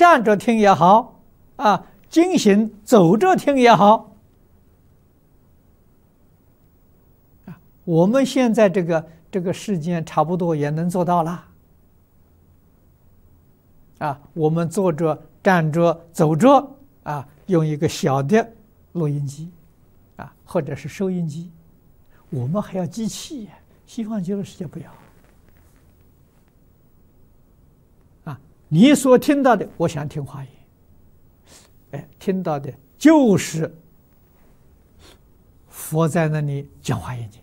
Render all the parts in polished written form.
站着听也好，经行走着听也好，我们现在这个时间差不多也能做到了。我们坐着、站着、走着，用一个小的录音机，或者是收音机，我们还要机器，西方极乐世界不要。你所听到的，我想听华严，听到的就是佛在那里讲华严经，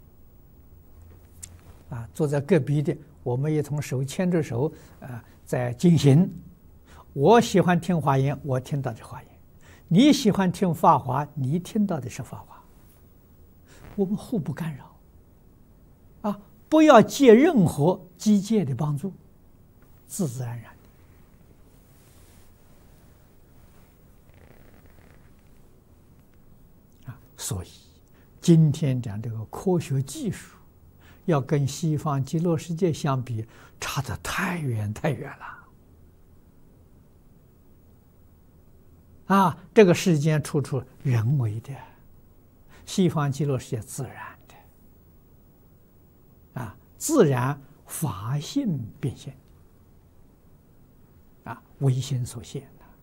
坐在隔壁的，我们一同手牵着手，在进行。我喜欢听华严，我听到的华严；你喜欢听法华，你听到的是法华。我们互不干扰，不要借任何机械的帮助，自自然然的。所以今天讲这个科学技术，要跟西方极乐世界相比，差得太远太远了。这个世间处处人为的，西方极乐世界自然的，自然法性变现，唯心所现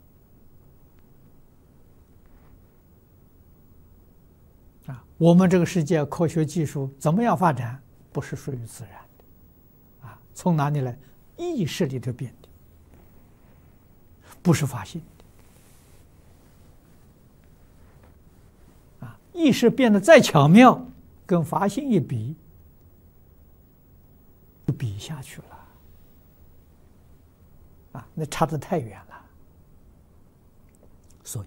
的。我们这个世界科学技术怎么样发展，不是属于自然的，从哪里来？意识里头变的，不是法性的。意识变得再巧妙，跟法性一比，就比下去了，那差得太远了。所以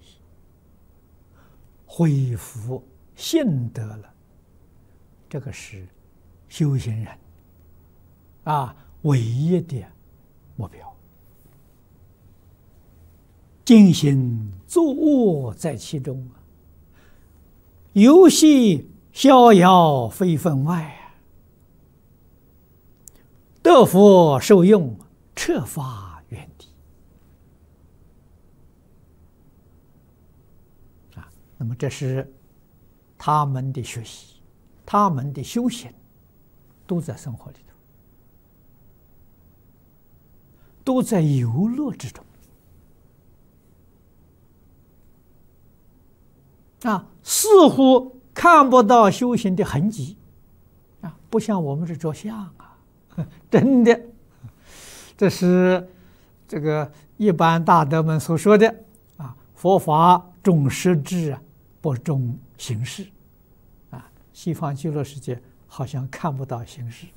恢复信德了，这个是修行人唯一的目标。尽心作恶在其中，游戏逍遥非分外，得佛受用，彻发原地。那么这是他们的学习，他们的修行，都在生活里头，都在游乐之中。似乎看不到修行的痕迹，不像我们是着相真的，这是这个一般大德们所说的佛法重实质不重形式。西方极乐世界好像看不到形式，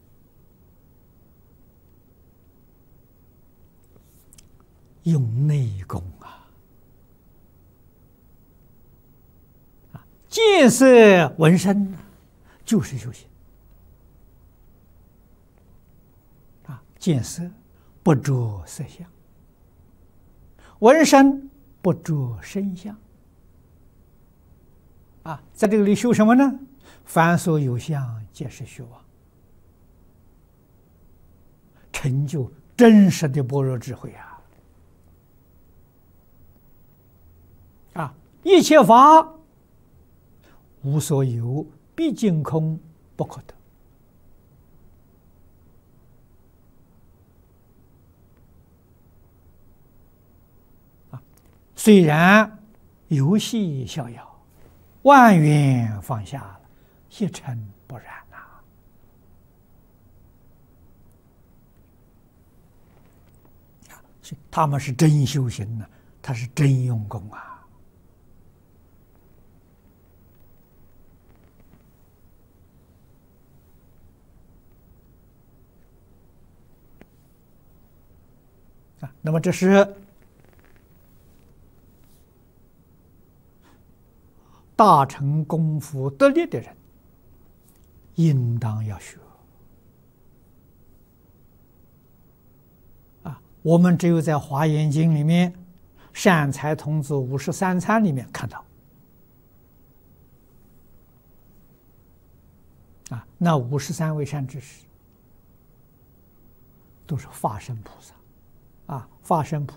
用内功见色闻声就是修行见色不着色相，闻声不着声相在这里修什么呢？凡所有相，皆是虚妄，成就真实的般若智慧一切法无所有，毕竟空，不可得。虽然游戏逍遥，万缘放下了，一尘不染他们是真修行他是真用功那么这是大成功夫得力的人应当要学我们只有在《华严经》里面善财童子53参里面看到那53位善知识都是法身菩萨法身菩萨